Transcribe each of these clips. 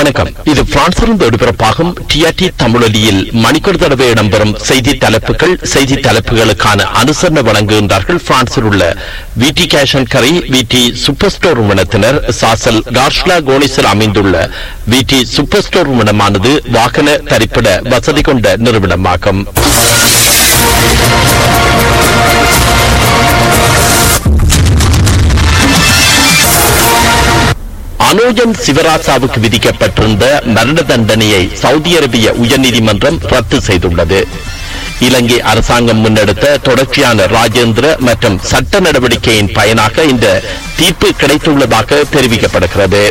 வணக்கம். இது பிரான்சிலிருந்து ஒளிபரப்பாகும் டிஆர்டி தமிழொலியில் மணிக்கூர் தடவை இடம்பெறும் செய்தி தலைப்புகள். செய்தி தலைப்புகளுக்கான அனுசரணை வழங்குகின்றார்கள் பிரான்சில் உள்ள விடி கேஷ் அண்ட் கரி விடி சூப்பர் ஸ்டோர் நிறுவனத்தினர். சாசல் கார்ஷ்லா கோனிஸில் அமைந்துள்ள விடி சூப்பர் ஸ்டோர் நிறுவனமானது வாகன தரிப்பிட வசதி கொண்ட நிறுவனமாகும். அனோஜன் சிவராசாவுக்கு விதிக்கப்பட்டிருந்த மரண தண்டனையை சவுதி அரேபிய உயர்நீதிமன்றம் ரத்து செய்துள்ளது. இலங்கை அரசாங்கம் முன்னெடுத்த தொடர்ச்சியான ராஜேந்திர மற்றும் சட்ட நடவடிக்கையின் பயனாக இந்த தீர்ப்பு கிடைத்துள்ளதாக தெரிவிக்கப்படுகிறது.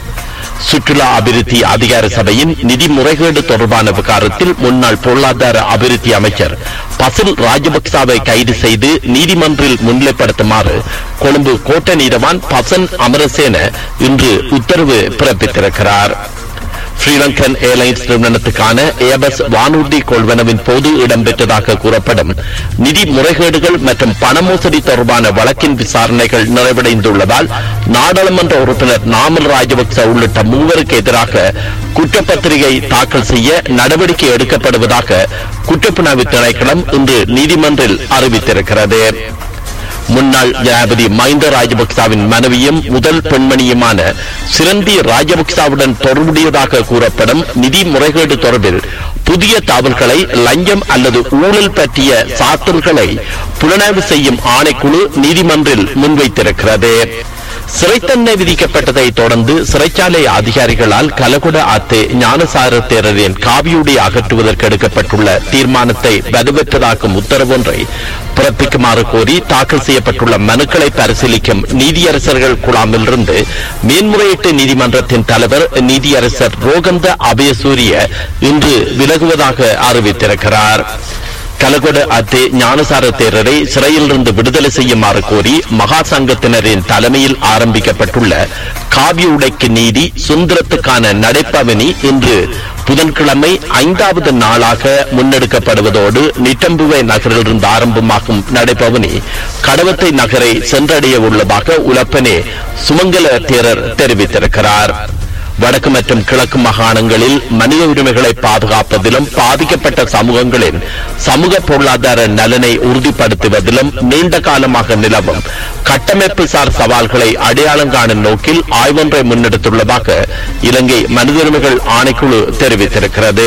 சுற்றுலா அபிவிருத்தி அதிகார சபையின் நிதி முறைகேடு தொடர்பான விவகாரத்தில் முன்னாள் பொருளாதார அபிவிருத்தி அமைச்சர் பசில் ராஜபக்சவை கைது செய்து நீதிமன்றில் முன்னிலைப்படுத்துமாறு கொழும்பு கோட்ட நீதவான் பசன் அமரசேன இன்று உத்தரவு பிறப்பித்திருக்கிறார். ஸ்ரீலங்கன் ஏர்லைன்ஸ் நிறுவனத்துக்கான ஏபஸ் வானூர்தி கொள்வனவின் போது இடம்பெற்றதாக கூறப்படும் நிதி முறைகேடுகள் மற்றும் பண மோசடி தொடர்பான வழக்கின் விசாரணைகள் நிறைவடைந்துள்ளதால் நாடாளுமன்ற உறுப்பினர் நாமல் ராஜபக்ச உள்ளிட்ட மூவருக்கு எதிராக குற்றப்பத்திரிகை தாக்கல் செய்ய நடவடிக்கை எடுக்கப்படுவதாக குற்றப்புலனாய்வு திணைக்களம் இன்று நீதிமன்றில் அறிவித்திருக்கிறது. முன்னாள் ஜனாதிபதி மஹிந்த ராஜபக்சவின் மனைவியும் முதல் பெண்மணியுமான சிரந்தி ராஜபக்சவுடன் தொடர்புடையதாக கூறப்படும் நிதி முறைகேடு தொடர்பில் புதிய தகவல்களை லஞ்சம் அல்லது ஊழல் பற்றிய சாத்தல்களை புலனாய்வு செய்யும் ஆணைக்குழு நீதிமன்றில் முன்வைத்திருக்கிறது. சிறை தண்டனை விதிக்கப்பட்டதை தொடர்ந்து சிறைச்சாலை அதிகாரிகளால் கலகுட ஆத்து ஞானசார தேரரின் காவியுடைய அகற்றுவதற்கு எடுக்கப்பட்டுள்ள தீர்மானத்தை வலுவற்றதாக்கும் உத்தரவு ஒன்றை பிறப்பிக்குமாறு கோரி தாக்கல் செய்யப்பட்டுள்ள மனுக்களை பரிசீலிக்கும் நீதியரசர்கள் குழாமிலிருந்து மேன்முறையீட்டு நீதிமன்றத்தின் தலைவர் நீதியரசர் ரோகந்த அபயசூரிய இன்று விலகுவதாக அறிவித்திருக்கிறார். கலகொட அத்தே ஞானசார தேரரை சிறையிலிருந்து விடுதலை செய்யுமாறு கோரி மகா சங்கத்தினரின் தலைமையில் ஆரம்பிக்கப்பட்டுள்ள காவிய உடைக்கு நீதி சுதந்திரத்துக்கான நடைப்பவனி இன்று புதன்கிழமை 5வது நாளாக முன்னெடுக்கப்படுவதோடு நிட்டம்புவை நகரிலிருந்து ஆரம்பமாகும் நடைப்பவனி கடவத்தை நகரை சென்றடைய உள்ளதாக உலப்பனே சுமங்கல தேரர் தெரிவித்திருக்கிறார். வடக்கு மற்றும் கிழக்கு மாகாணங்களில் மனித உரிமைகளை பாதுகாப்பதிலும் பாதிக்கப்பட்ட சமூகங்களின் சமூக பொருளாதார நலனை உறுதிப்படுத்துவதிலும் நீண்ட காலமாக நிலவும் கட்டமைப்பு சார் சவால்களை அடையாளம் காணும் நோக்கில் ஆய்வொன்றை முன்னெடுத்துள்ளதாக இலங்கை மனித உரிமைகள் ஆணைக்குழு தெரிவித்திருக்கிறது.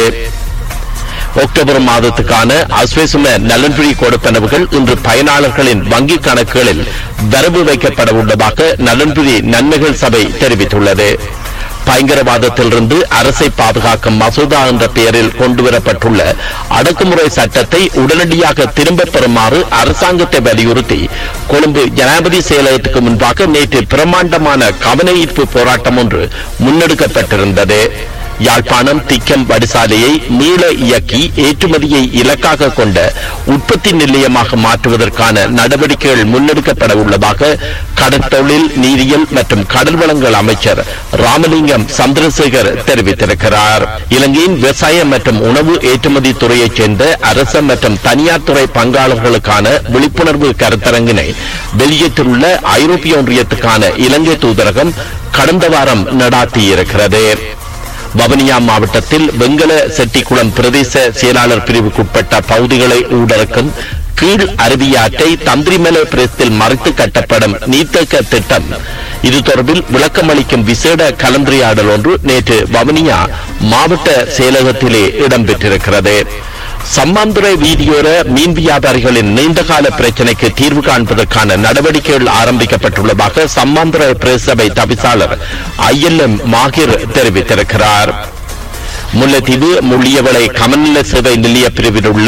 அக்டோபர் மாதத்துக்கான அஸ்வேசும நலன்புரி கொடுப்பனவுகள் இன்று பயனாளர்களின் வங்கிக் கணக்குகளில் வரவு வைக்கப்பட உள்ளதாக நலன்புரி நன்மைகள் சபை தெரிவித்துள்ளது. பயங்கரவாதத்திலிருந்து அரசை பாதுகாக்கும் மசோதா என்ற பெயரில் கொண்டுவரப்பட்டுள்ள அடக்குமுறை சட்டத்தை உடனடியாக திரும்பப் பெறுமாறு அரசாங்கத்தை வலியுறுத்தி கொழும்பு ஜனாதிபதி செயலகத்துக்கு முன்பாக நேற்று பிரமாண்டமான கவன ஈர்ப்பு போராட்டம் ஒன்று முன்னெடுக்கப்பட்டிருந்தது. யாழ்ப்பாணம் திக்கம் வடிசாலையை மீள இயக்கி ஏற்றுமதியை இலக்காக கொண்ட உற்பத்தி நிலையமாக மாற்றுவதற்கான நடவடிக்கைகள் முன்னெடுக்கப்பட உள்ளதாக கடற்தொழில் நீரியல் மற்றும் கடல் வளங்கள் அமைச்சர் ராமலிங்கம் சந்திரசேகர் தெரிவித்திருக்கிறார். இலங்கையின் விவசாய மற்றும் உணவு ஏற்றுமதி துறையைச் சேர்ந்த அரச மற்றும் தனியார் துறை பங்காளர்களுக்கான விழிப்புணர்வு கருத்தரங்கினை வெளியேற்றில் உள்ள ஐரோப்பிய ஒன்றியத்துக்கான இலங்கை தூதரகம் கடந்த வாரம் நடாத்தியிருக்கிறது. வவுனியா மாவட்டத்தில் வெங்கல செட்டிக்குளம் பிரதேச செயலாளர் பிரிவுக்குட்பட்ட பகுதிகளை ஊடறுக்கும் கீழ் அருவியாற்றை தந்திரிமலை பிரதேசத்தில் மறைத்து கட்டப்படும் நீர்த்தேக்க திட்டம் இது தொடர்பில் விளக்கமளிக்கும் விசேட கலந்துரையாடல் ஒன்று நேற்று வவுனியா மாவட்ட செயலகத்திலே இடம்பெற்றிருக்கிறது. சம்மாந்துறை வீதியோர மீன் வியாபாரிகளின் நீண்டகால பிரச்சினைக்கு தீர்வு காண்பதற்கான நடவடிக்கைகள் ஆரம்பிக்கப்பட்டுள்ளதாக சம்மாந்துறை பிரதேசபை தவிசாளர் ILM மாகிர் தெரிவித்திருக்கிறார். முல்லைத்தீவு முள்ளியவளை கமநல சேவை நிலைய பிரிவில் உள்ள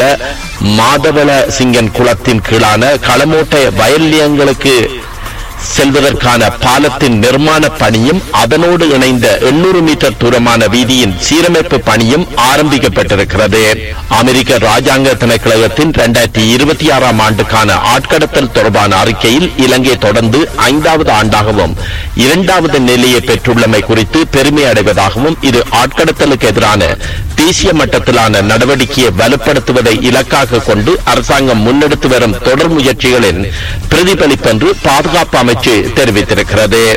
மாதவள சிங்கன் குளத்தின் கீழான களமோட்டை வயல் நிலையங்களுக்கு செல்வதற்கான பாலத்தின் நிர்மாண பணியும் அதனோடு இணைந்த 800 மீட்டர் தூரமான வீதியின் சீரமைப்பு பணியும் ஆரம்பிக்கப்பட்டிருக்கிறது. அமெரிக்க ராஜாங்க திணைக்களத்தின் 2026 ஆண்டுக்கான ஆட்கடத்தல் தொடர்பான அறிக்கையில் இலங்கை தொடர்ந்து 5வது ஆண்டாகவும் 2வது நிலையை பெற்றுள்ளமை குறித்து பெருமை அடைவதாகவும் இது ஆட்கடத்தலுக்கு எதிரான தேசிய மட்டத்திலான நடவடிக்கையை வலுப்படுத்துவதை இலக்காக கொண்டு அரசாங்கம் முன்னெடுத்து வரும் தொடர் முயற்சிகளின் பிரதிபலிப்பென்று பாதுகாப்பு அமைச்சு தெரிவித்திருக்கிறது.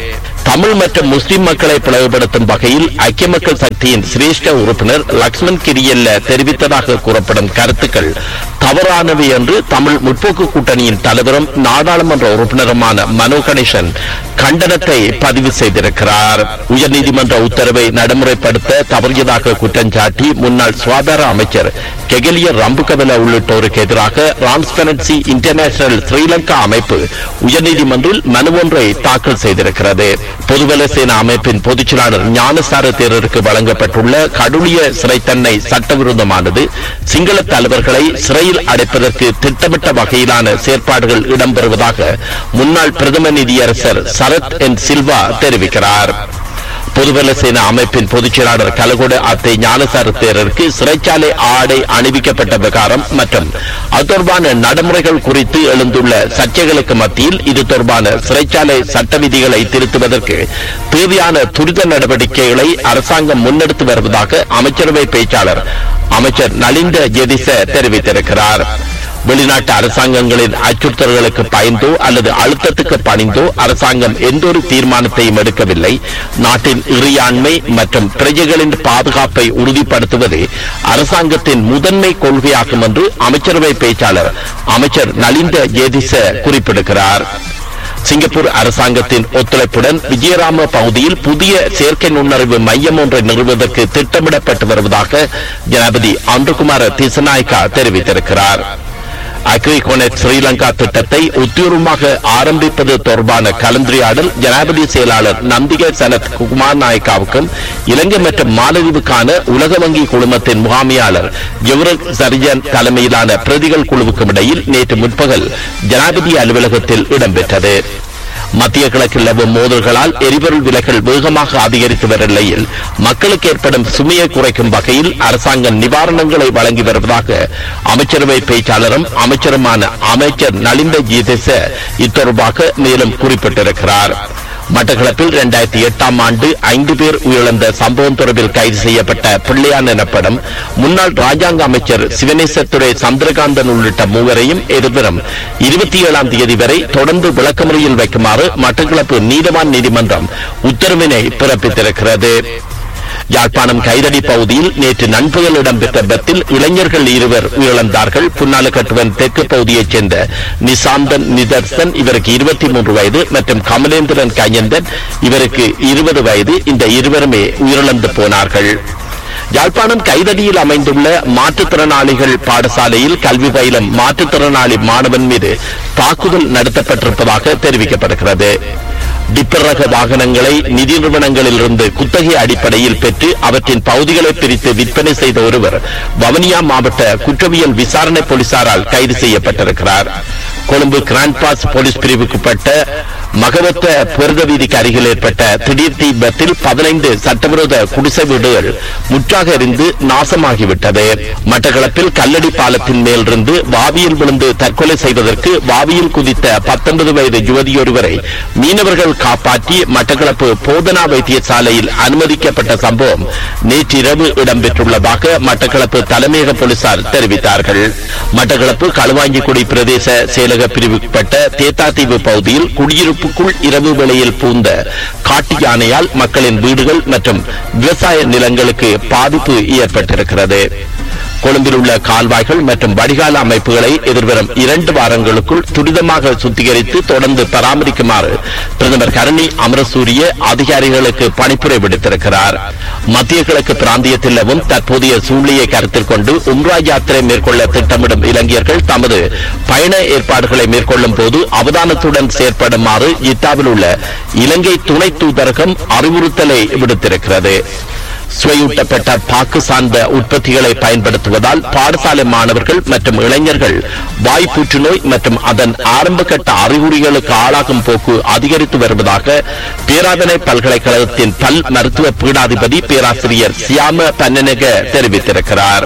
தமிழ் மற்றும் முஸ்லிம் மக்களை பிளவுபடுத்தும் வகையில் ஐக்கிய மக்கள் சக்தியின் சிரேஷ்ட உறுப்பினர் லக்ஷ்மண் கிரியல்ல தெரிவித்ததாக கூறப்படும் கருத்துக்கள் தவறானவை என்று தமிழ் முற்போக்கு கூட்டணியின் தலைவரும் நாடாளுமன்ற உறுப்பினருமான மனோ கணேசன் கண்டனத்தை பதிவு செய்திருக்கிறார். உயர்நீதிமன்ற உத்தரவை நடைமுறைப்படுத்த தவறியதாக குற்றஞ்சாட்டி முன்னாள் சுகாதார அமைச்சர் கெகலிய ரம்புகவல உள்ளிட்டோருக்கு எதிராக டிரான்ஸ்பரன்சி இன்டர்நேஷனல் ஸ்ரீலங்கா அமைப்பு உயர்நீதிமன்றில் மனு ஒன்றை தாக்கல் செய்திருக்கிறது. பொதுபல சேனா அமைப்பின் பொதுச்செயலாளர் ஞானசார தேரருக்கு வழங்கப்பட்டுள்ள கடூழிய சிறை தண்டனை சட்டவிரோதமானது, சிங்கள தலைவர்களை சிறையில் அடைப்பதற்கு திட்டமிட்ட வகையிலான செயற்பாடுகள் இடம்பெறுவதாக முன்னாள் பிரதம நீதியரசர் சரத் என் சில்வா தெரிவிக்கிறார். பொதுபல சேனா அமைப்பின் பொதுச்செயலாளர் கலகொட அத்தை ஞானசார தேரருக்கு சிறைச்சாலை ஆடை அணிவிக்கப்பட்ட விகாரம் மற்றும் அது தொடர்பான நடைமுறைகள் குறித்து எழுந்துள்ள சர்ச்சைகளுக்கு மத்தியில் இது தொடர்பான சிறைச்சாலை சட்ட விதிகளை திருத்துவதற்கு தேவையான துரித நடவடிக்கைகளை அரசாங்கம் முன்னெடுத்து வருவதாக அமைச்சரவை பேச்சாளர் அமைச்சர் நலிந்த ஜெதிச தெரிவித்திருக்கிறார். வெளிநாட்டு அரசாங்கங்களின் அச்சுறுத்தல்களுக்கு பயந்தோ அல்லது அழுத்தத்துக்கு பணிந்தோ அரசாங்கம் எந்த ஒரு தீர்மானத்தையும் எடுக்கவில்லை. நாட்டின் இறையாண்மை மற்றும் பிரஜைகளின் பாதுகாப்பை உறுதிப்படுத்துவது அரசாங்கத்தின் முதன்மை கொள்கையாகும் என்று அமைச்சரவை பேச்சாளர் அமைச்சர் நலிந்த ஜேதிச குறிப்பிடுகிறார். சிங்கப்பூர் அரசாங்கத்தின் ஒத்துழைப்புடன் விஜயராம பகுதியில் புதிய செயற்கை நுண்ணறிவு மையம் ஒன்றை நிறுவுவதற்கு திட்டமிடப்பட்டு வருவதாக ஜனாதிபதி அன்றுகுமார திசநாயக்கா தெரிவித்திருக்கிறார். அக்ரிகோனெட் ஸ்ரீலங்கா திட்டத்தை உத்தியோகமாக ஆரம்பிப்பது தொடர்பான கலந்துரையாடல் ஜனாதிபதி செயலாளர் நந்திக சனத் குமார் நாயக்காவுக்கும் இலங்கை மற்றும் மாலதீவுக்கான உலக வங்கி குழுமத்தின் முகாமையாளர் ஜெவரக் சர்ஜன் தலைமையிலான பிரதிகள் குழுவுக்கும் இடையில் நேற்று முற்பகல் ஜனாதிபதி அலுவலகத்தில் இடம்பெற்றது. மத்திய கிழக்கில் நிலவும் மோதல்களால் எரிபொருள் விலைகள் வேகமாக அதிகரித்து வரும் நிலையில் மக்களுக்கு ஏற்படும் சுமையை குறைக்கும் வகையில் அரசாங்கம் நிவாரணங்களை வழங்கி வருவதாக அமைச்சரவை பேச்சாளரும் அமைச்சருமான அமைச்சர் நலிந்த ஜீதேச இத்தொடர்பாக மேலும் குறிப்பிட்டிருக்கிறார். மட்டக்களப்பில் 2008 ஆண்டு 5 பேர் உயிரிழந்த சம்பவம் தொடர்பில் கைது செய்யப்பட்ட பிள்ளையான் எனப்படும் முன்னாள் ராஜாங்க அமைச்சர் சிவனேசத்துறை சந்திரகாந்தன் உள்ளிட்ட மூவரையும் எதிர்வரும் 27ஆம் தேதி வரை தொடர்ந்து விளக்கமறியல் வைக்குமாறு மட்டக்களப்பு நீதவான் நீதிமன்றம் உத்தரவினை பிறப்பித்திருக்கிறது. யாழ்ப்பாணம் கைதடி பகுதியில் நேற்று நண்பகல் இடம்பெற்ற விபத்தில் இளைஞர்கள் 2 உயிரிழந்தார்கள். புன்னாலக்கட்டுவன் தெற்கு பகுதியைச் சேர்ந்த நிசாந்தன் நிதர்சன், இவருக்கு 23 வயது, மற்றும் கமலேந்திரன் கையந்தன், இவருக்கு 20 வயது. இந்த இருவருமே உயிரிழந்து போனார்கள். யாழ்ப்பாணம் கைதடியில் அமைந்துள்ள மாற்றுத்திறனாளிகள் பாடசாலையில் கல்வி பயிலும் மாற்றுத்திறனாளி மாணவன் மீது தாக்குதல் நடத்தப்பட்டிருப்பதாக தெரிவிக்கப்படுகிறது. டிப்பர் ரக வாகனங்களை நிதி நிறுவனங்களில் இருந்து குத்தகை அடிப்படையில் பெற்று அவற்றின் பகுதிகளை பிரித்து விற்பனை செய்த ஒருவர் வவுனியா மாவட்ட குற்றவியல் விசாரணை போலீசாரால் கைது செய்யப்பட்டிருக்கிறார். கொழும்பு கிராண்ட் பாஸ் போலீஸ் பிரிவுக்குட்பட்ட மகவத்த புரத வீதிக்கு அருகில் ஏற்பட்ட திடீர் தீ விபத்தில் 15 சட்டவிரோத குடிசை வீடுகள் முற்றாக எரிந்து நாசமாகிவிட்டது. மட்டக்களப்பில் கல்லடி பாலத்தின் மேலிருந்து வாவியில் விழுந்து தற்கொலை செய்வதற்கு வாவியில் குதித்த 19 வயது யுவதியொருவரை மீனவர்கள் காப்பாற்றி மட்டக்களப்பு போதனா வைத்தியசாலையில் அனுமதிக்கப்பட்ட சம்பவம் நேற்றிரவு இடம்பெற்றுள்ளதாக மட்டக்களப்பு தலைமையக போலீசார் தெரிவித்தார்கள். மட்டக்களப்பு களுவாஞ்சிக்குடி பிரதேச செயலக பிரிவுக்குட்பட்ட தேத்தாத்தீவு பகுதியில் குடியிருப்புக்குள் இரவு வேளையில் பூந்த காட்டு யானையால் மக்களின் வீடுகள் மற்றும் விவசாய நிலங்களுக்கு பாதிப்பு ஏற்பட்டிருக்கிறது. கொழும்பில் உள்ள கால்வாய்கள் மற்றும் வடிகால் அமைப்புகளை எதிர்வரும் 2 வாரங்களுக்குள் துரிதமாக சுத்திகரித்து தொடர்ந்து பராமரிக்குமாறு பிரதமர் கருணி அமரசூரிய அதிகாரிகளுக்கு பணிப்புரை விடுத்திருக்கிறார். மத்திய கிழக்கு பிராந்தியத்தில் நிலவும் தற்போதைய சூழ்நிலையை கருத்தில் கொண்டு உம்ரா யாத்திரை மேற்கொள்ள திட்டமிடும் இளைஞர்கள் தமது பயண ஏற்பாடுகளை மேற்கொள்ளும் போது அவதானத்துடன் செயற்படுமாறு ஜித்தாவில் உள்ள இலங்கை துணை தூதரகம் அறிவுறுத்தலை விடுத்திருக்கிறது. சுவையூட்டப்பட்ட பாக்கு சார்ந்த உற்பத்திகளை பயன்படுத்துவதால் பாடசாலை மாணவர்கள் மற்றும் இளைஞர்கள் வாய் புற்றுநோய் மற்றும் அதன் ஆரம்ப கட்ட அறிகுறிகளுக்கு ஆளாகும் போக்கு அதிகரித்து வருவதாக பேராதனை பல்கலைக்கழகத்தின் பல் மருத்துவ பீடாதிபதி பேராசிரியர் சியாம பன்னனக தெரிவித்திருக்கிறார்.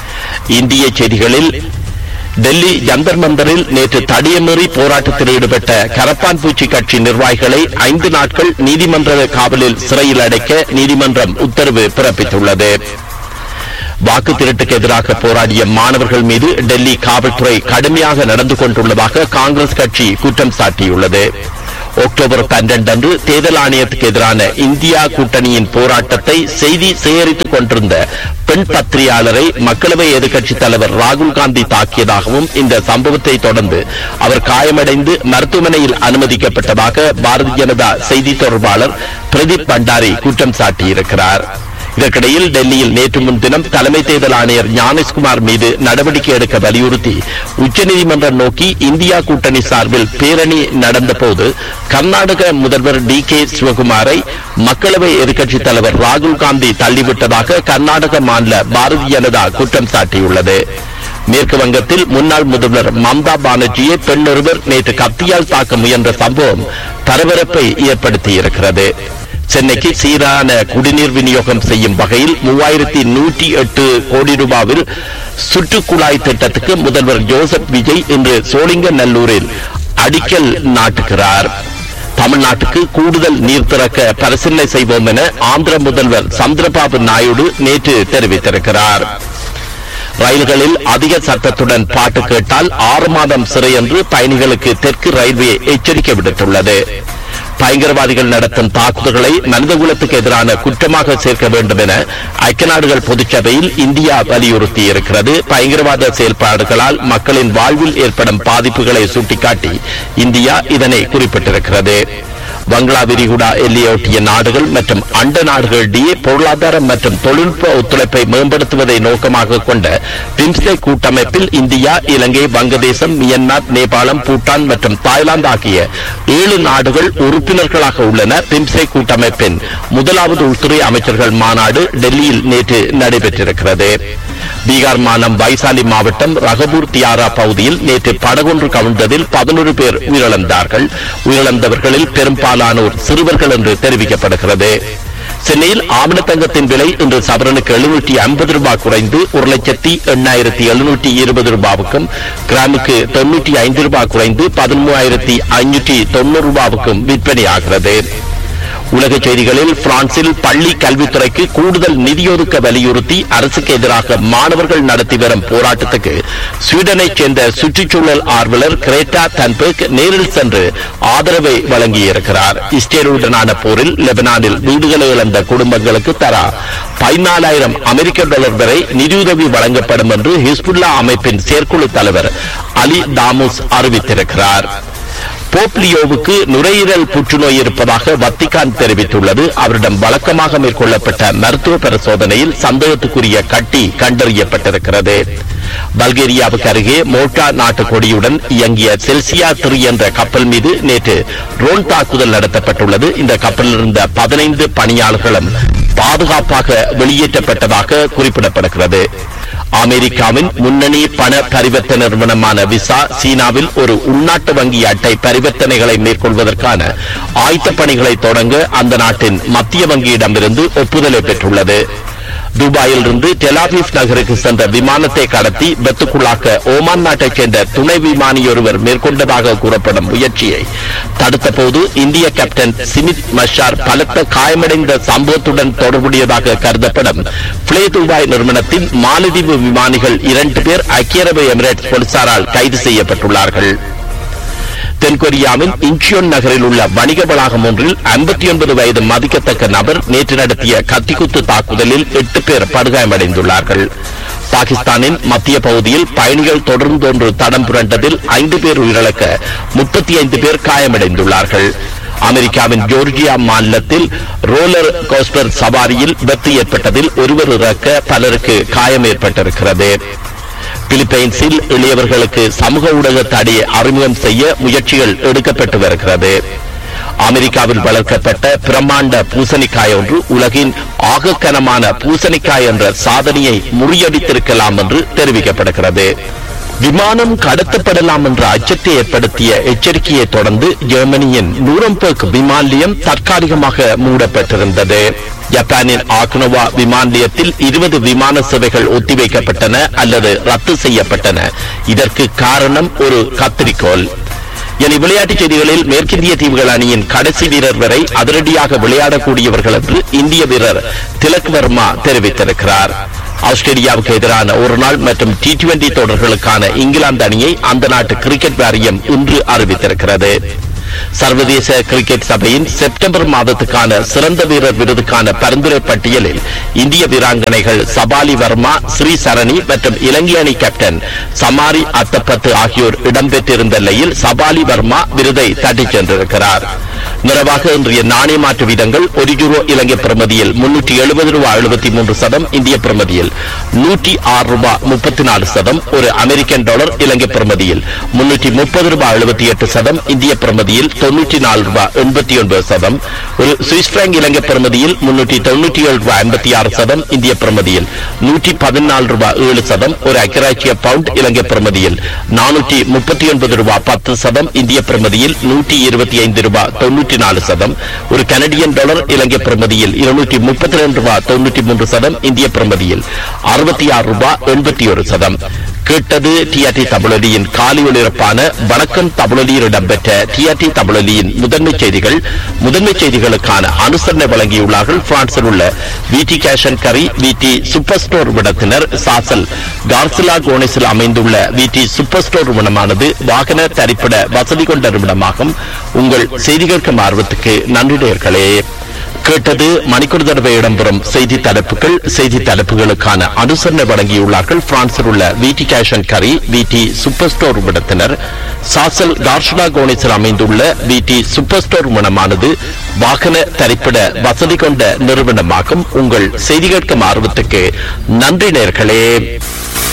இந்திய செய்திகளில் டெல்லி ஜந்தர் மந்தரில் நேற்று தடியமீறி போராட்டத்தில் ஈடுபட்ட கரப்பான் பூச்சி கட்சி நிர்வாகிகளை 5 நாட்கள் நீதிமன்ற காவலில் சிறையில் அடைக்க நீதிமன்றம் உத்தரவு பிறப்பித்துள்ளது. வாக்கு திருட்டுக்கு எதிராக போராடிய மாணவர்கள் மீது டெல்லி காவல்துறை கடுமையாக நடந்து கொண்டுள்ளதாக காங்கிரஸ் கட்சி குற்றம் சாட்டியுள்ளது. அக்டோபர் 12 அன்று தேர்தல் ஆணையத்துக்கு எதிரான இந்தியா கூட்டணியின் போராட்டத்தை செய்தி சேகரித்துக் கொண்டிருந்த பெண் பத்திரிகையாளரை மக்களவை எதிர்க்கட்சித் தலைவர் ராகுல் காந்தி தாக்கியதாகவும் இந்த சம்பவத்தை தொடர்ந்து அவர் காயமடைந்து மருத்துவமனையில் அனுமதிக்கப்பட்டதாக பாரதிய ஜனதா செய்தி தொடர்பாளர் பிரதீப் பண்டாரி குற்றம் சாட்டியிருக்கிறார். இதற்கிடையில் டெல்லியில் நேற்று முன்தினம் தலைமை தேர்தல் ஆணையர் ஞானேஷ்குமார் மீது நடவடிக்கை எடுக்க வலியுறுத்தி உச்சநீதிமன்றம் நோக்கி இந்தியா கூட்டணி சார்பில் பேரணி நடந்தபோது கர்நாடக முதல்வர் டி.கே. சிவகுமாரை மக்களவை எதிர்க்கட்சித் தலைவர் ராகுல் காந்தி தள்ளிவிட்டதாக கர்நாடக மாநில பாரதிய ஜனதா குற்றம் சாட்டியுள்ளது. மேற்கு வங்கத்தில் முன்னாள் முதல்வர் மம்தா பானர்ஜியை பெண் ஒருவர் நேற்று கத்தியால் தாக்க முயன்ற சம்பவம் பரபரப்பை ஏற்படுத்தியிருக்கிறது. சென்னைக்கு சீரான குடிநீர் விநியோகம் செய்யும் வகையில் 3108 கோடி ரூபாவில் சுற்றுக்குழாய் திட்டத்துக்கு முதல்வர் ஜோசப் விஜய் இன்று சோழிங்கநல்லூரில் அடிக்கல் நாட்டுகிறார். தமிழ்நாட்டுக்கு கூடுதல் நீர் திறக்க பரிசீலனை செய்வோம் என ஆந்திர முதல்வர் சந்திரபாபு நாயுடு நேற்று தெரிவித்திருக்கிறார். ரயில்களில் அதிக சத்தத்துடன் பாட்டு கேட்டால் 6 மாதம் சிறை என்று பயணிகளுக்கு தெற்கு ரயில்வே எச்சரிக்கை விடுத்துள்ளது. பயங்கரவாதிகள் நடத்தும் தாக்குதல்களை மனிதகுலத்துக்கு எதிரான குற்றமாக சேர்க்க வேண்டும் என ஐக்கிய நாடுகள் பொதுச்சபையில் இந்தியா வலியுறுத்தியிருக்கிறது. பயங்கரவாத செயல்பாடுகளால் மக்களின் வாழ்வில் ஏற்படும் பாதிப்புகளை சுட்டிக்காட்டி இந்தியா இதனை குறிப்பிட்டிருக்கிறது. வங்களா விரிகுடா எல்லையொட்டிய நாடுகள் மற்றும் அண்ட நாடுகளிடையே பொருளாதார மற்றும் தொழில்நுட்ப ஒத்துழைப்பை மேம்படுத்துவதை நோக்கமாக கொண்ட பிம்ஸ்டெக் கூட்டமைப்பில் இந்தியா, இலங்கை, வங்கதேசம், மியான்மர், நேபாளம், பூட்டான் மற்றும் தாய்லாந்து ஆகிய 7 நாடுகள் உறுப்பினர்களாக உள்ளன. பிம்ஸ்டெக் கூட்டமைப்பின் முதலாவது உள்துறை அமைச்சர்கள் மாநாடு டெல்லியில் நேற்று நடைபெற்றிருக்கிறது. பீகார் மாநிலம் வைசாலி மாவட்டம் ரகபூர் தியாரா பகுதியில் நேற்று படகொன்று கவிழ்ந்ததில் 11 பேர் உயிரிழந்தார்கள். உயிரிழந்தவர்களில் பெரும்பாலானோர் சிறுவர்கள் என்று தெரிவிக்கப்படுகிறது. சென்னையில் ஆவணத்தங்கத்தின் விலை இன்று சவரனுக்கு 750 ரூபாய் குறைந்து 1,08,720 ரூபாவுக்கும், கிராமுக்கு 95 ரூபாய் குறைந்து 13,590 ரூபாவுக்கும் விற்பனையாகிறது. உலக செய்திகளில் பிரான்சில் பள்ளி கல்வித்துறைக்கு கூடுதல் நிதியொதுக்க வலியுறுத்தி அரசுக்கு எதிராக மாணவர்கள் நடத்தி வரும் போராட்டத்துக்கு ஸ்வீடனைச் சேர்ந்த சுற்றுச்சூழல் ஆர்வலர் கிரேட்டா தன்பர்க் நேரில் சென்று ஆதரவை வழங்கியிருக்கிறார். இஸ்ரேலுடனான போரில் லெபனானில் வீடுகளை இழந்த குடும்பங்களுக்கு தலா 14,000 அமெரிக்க டாலர் வரை நிதியுதவி வழங்கப்படும் என்று ஹிஸ்புல்லா அமைப்பின் செயற்குழு தலைவர் அலி தாமூஸ் அறிவித்திருக்கிறார். போப்லியோவுக்கு நுரையீரல் புற்றுநோய் இருப்பதாக வத்திக்கான் தெரிவித்துள்ளது. அவரிடம் வழக்கமாக மேற்கொள்ளப்பட்ட மருத்துவ பரிசோதனையில் சந்தேகத்துக்குரிய கட்டி கண்டறியப்பட்டிருக்கிறது. பல்கேரியாவுக்கு அருகே மோல்டா நாட்டு கொடியுடன் இயங்கிய செல்சியா 3 என்ற கப்பல் மீது நேற்று ட்ரோன் தாக்குதல் நடத்தப்பட்டுள்ளது. இந்த கப்பலில் இருந்த 15 பணியாளர்களும் பாதுகாப்பாக வெளியேற்றப்பட்டதாக குறிப்பிடப்படுகிறது. அமெரிக்காவின் முன்னணி பண பரிவர்த்தனை நிறுவனமான விசா சீனாவில் ஒரு உள்நாட்டு வங்கி அட்டை பரிவர்த்தனைகளை மேற்கொள்வதற்கான ஆயத்த பணிகளை தொடங்க அந்த நாட்டின் மத்திய வங்கியிடமிருந்து ஒப்புதலை பெற்றுள்ளது. துபாயில் இருந்து டெலாவிவ் நகருக்கு சென்ற விமானத்தை கடத்தி பெத்துக்குள்ளாக்க ஓமான் நாட்டைச் சேர்ந்த துணை விமானியொருவர் மேற்கொண்டதாக கூறப்படும் முயற்சியை தடுத்த போது இந்திய கேப்டன் சிமித் மஷார் பலத்த காயமடைந்த சம்பவத்துடன் தொடர்புடையதாக கருதப்படும் பிளே துபாய் நிறுவனத்தின் மாலத்தீவு விமானிகள் 2 பேர் ஐக்கிய அரபு எமிரேட்ஸ் போலீசாரால் கைது செய்யப்பட்டுள்ளார்கள். தென்கொரியாவின் இன்ச்சியோன் நகரில் உள்ள வணிக வளாகம் ஒன்றில் 59 வயது மதிக்கத்தக்க நபர் நேற்று நடத்திய கத்திக்குத்து தாக்குதலில் 8 பேர் படுகாயமடைந்துள்ளார்கள். பாகிஸ்தானின் மத்திய பகுதியில் பயணிகள் தொடர்ந்து தடம் புரண்டதில் 5 பேர் உயிரிழக்க 35 பேர் காயமடைந்துள்ளார்கள். அமெரிக்காவின் ஜோர்ஜியா மாநிலத்தில் ரோலர் கோஸ்டர் சவாரியில் விபத்து ஏற்பட்டதில் ஒருவர் இறக்க பலருக்கு காயம் ஏற்பட்டிருக்கிறது. பிலிப்பைன்ஸில் இளையவர்களுக்கு சமூக ஊடக தடையை அறிமுகம் செய்ய முயற்சிகள் எடுக்கப்பட்டு வருகிறது. அமெரிக்காவில் வளர்க்கப்பட்ட பிரம்மாண்ட பூசணிக்காய் ஒன்று உலகின் ஆகக்கனமான பூசணிக்காய் என்ற சாதனையை முறியடித்திருக்கலாம் என்று தெரிவிக்கப்படுகிறது. விமானம் கடத்தப்படலாம் என்ற அச்சத்தை ஏற்படுத்திய எச்சரிக்கையை தொடர்ந்து ஜெர்மனியின் நூரம்பெர்க் விமான நிலையம் தற்காலிகமாக மூடப்பட்டிருந்தது. ஜப்பானின் ஆக்னோவா விமான நிலையத்தில் 20 விமான சேவைகள் ஒத்திவைக்கப்பட்டன அல்லது ரத்து செய்யப்பட்டன. இதற்கு காரணம் ஒரு கத்திரிக்கோள். இனி விளையாட்டுச் செய்திகளில் மேற்கிந்திய தீவுகள் அணியின் கடைசி வீரர் வரை அதிரடியாக விளையாடக்கூடியவர்கள் என்று இந்திய வீரர் திலக் வர்மா தெரிவித்திருக்கிறார். ஆஸ்திரேலியாவுக்கு எதிரான ஒருநாள் மற்றும் T20 தொடர்களுக்கான இங்கிலாந்து அணியை அந்த நாட்டு கிரிக்கெட் வாரியம் இன்று அறிவித்திருக்கிறது. சர்வதேச கிரிக்கெட் சபையின் செப்டம்பர் மாதத்துக்கான சிறந்த வீரர் விருதுக்கான பரிந்துரை பட்டியலில் இந்திய வீராங்கனைகள் சபாலி வர்மா, ஸ்ரீ சரணி மற்றும் இலங்கை அணி கேப்டன் சமாரி அத்தப்பத்து ஆகியோர் இடம்பெற்றிருந்த நிலையில் சபாலி வர்மா விருதை தட்டிச் சென்றிருக்கிறார். நிறைவாக இன்றைய நாணய மாற்று வீதங்கள்: €1 இலங்கை பிரமதியில் $370.73, இந்திய பிரமதியில் $106.34, ஒரு அமெரிக்கன் டாலர் இலங்கை பிரமதியில் $330.78, இந்திய பிரமதியில் $94.89, ஒரு சுவிஸ் பிராங்க் இலங்கை பிரமதியில் $397.56, இந்திய பிரமதியில் $114.07, ஒரு ஐக்கிய பவுண்ட் இலங்கை பிரமதியில் $439.10, இந்திய பிரமதியில் $125.94, ஒரு கனடியன் டாலர் இலங்கை பிரமதியில் $232.93, இந்திய பிரமதியில் $66.81. கேட்டது டிஆர்டி தமிழொலியின் காலை ஒளிபரப்பான வணக்கம் தமிழொலியில் இடம்பெற்ற டிஆர்டி தமிழொலியின் முதன்மை செய்திகள். முதன்மை செய்திகளுக்கான அனுசரணை வழங்கியுள்ளார்கள் பிரான்சில் உள்ள விடி கேஷ் அண்ட் கரி விடி சூப்பர் ஸ்டோர் விடத்தினர். சாசல் கார்சிலா கோனிஸில் அமைந்துள்ள விடி சூப்பர் ஸ்டோர் நிறுவனமானது வாகன தரிப்பிட வசதி கொண்ட நிறுவனமாகும். உங்கள் செய்திகளுக்கு ஆர்வத்துக்கு நன்றி நேயர்களே. கேட்டது மணிக்கூர் தடவை இடம்பெறும் செய்தி தலைப்புகள். செய்தி தலைப்புகளுக்கான அனுசரணை வழங்கியுள்ளார்கள் பிரான்சில் உள்ள விடி கேஷ் அண்ட் கரி விடி சூப்பர் ஸ்டோர் விடத்தினர். சாசல் கார்ஷுலா கோனிஸில் அமைந்துள்ள விடி சூப்பர் ஸ்டோர் நிறுவனமானது வாகன தரிப்பிட வசதி கொண்ட நிறுவனமாகும். உங்கள் செய்திகளுக்கு ஆர்வத்துக்கு நன்றி நேயர்களே.